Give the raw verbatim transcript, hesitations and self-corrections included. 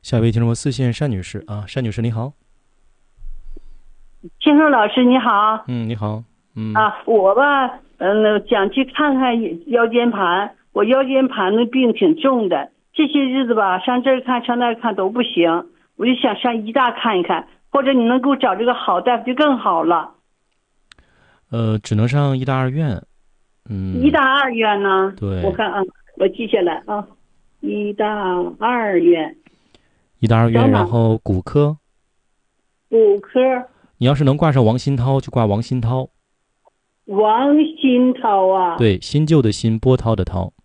下一位听众四线单女士啊，单女士你好。 先生老师你好。 嗯，你好。嗯啊，我吧，嗯，想去看看腰间盘，我腰间盘的病挺重的，这些日子吧，上这儿看上那儿看都不行，我就想上医大看一看，或者你能给我找这个好大夫就更好了。 呃，只能上医大二院。嗯， 医大二院呢？ 对， 我看啊，我记下来啊，医大二院。 医大二院，然后骨科。 骨科。 你要是能挂上王新涛，就挂王新涛。 王新涛啊？ 对，新旧的新，波涛的涛。